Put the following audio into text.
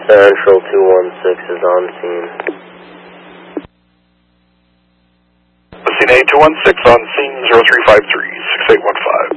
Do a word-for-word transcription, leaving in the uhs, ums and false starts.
Central two one six is on scene. Scene A two one six on scene zero three five three, six eight one five.